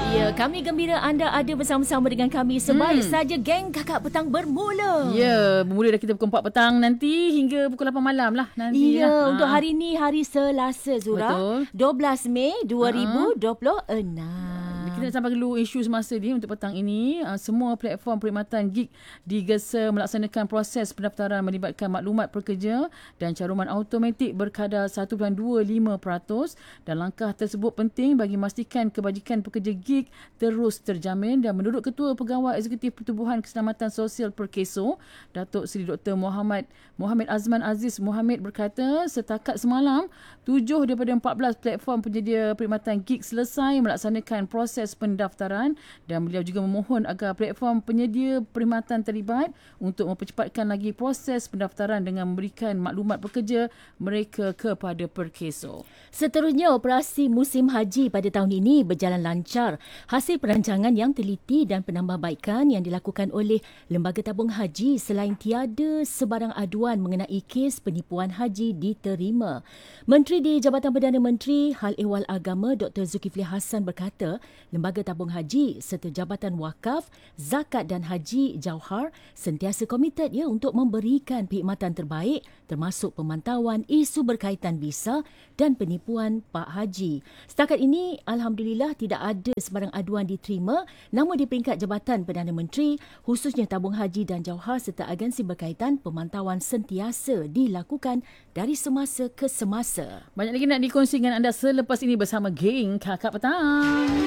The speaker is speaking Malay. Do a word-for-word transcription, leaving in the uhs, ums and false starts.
Ya, kami gembira anda ada bersama-sama dengan kami. Sebaik hmm. saja geng Kakak Petang bermula. Ya, bermula dah kita pukul empat petang nanti hingga pukul lapan malam lah nanti. Ya, lah. untuk ha. hari ni hari Selasa, Zura. Betul. dua belas Mei dua ribu dua puluh enam. Kita nak sampai dulu isu semasa ni untuk petang ini. Semua platform perkhidmatan gig digesa melaksanakan proses pendaftaran melibatkan maklumat pekerja dan caruman automatik berkadar satu perpuluhan dua lima peratus dan langkah tersebut penting bagi memastikan kebajikan pekerja gig terus terjamin. Dan menurut Ketua Pegawai Eksekutif Pertubuhan Keselamatan Sosial Perkeso, Datuk Seri Doktor Muhammad Muhammad Azman Aziz Muhammad berkata, setakat semalam tujuh daripada empat belas platform penyedia perkhidmatan gig selesai melaksanakan proses pendaftaran dan beliau juga memohon agar platform penyedia perkhidmatan terlibat untuk mempercepatkan lagi proses pendaftaran dengan memberikan maklumat pekerja mereka kepada Perkeso. Seterusnya, operasi musim haji pada tahun ini berjalan lancar hasil perancangan yang teliti dan penambahbaikan yang dilakukan oleh Lembaga Tabung Haji selain tiada sebarang aduan mengenai kes penipuan haji diterima. Menteri di Jabatan Perdana Menteri Hal Ehwal Agama Doktor Zulkifli Hassan berkata, Lembaga Tabung Haji serta Jabatan Wakaf, Zakat dan Haji Jauhar sentiasa komited ya untuk memberikan perkhidmatan terbaik termasuk pemantauan isu berkaitan visa dan penipuan Pak Haji. Setakat ini, Alhamdulillah tidak ada sebarang aduan diterima, namun di peringkat Jabatan Perdana Menteri, khususnya Tabung Haji dan Jauhar serta agensi berkaitan, pemantauan sentiasa dilakukan dari semasa ke semasa. Banyak lagi nak dikongsi dengan anda selepas ini bersama geng Kakak Petang.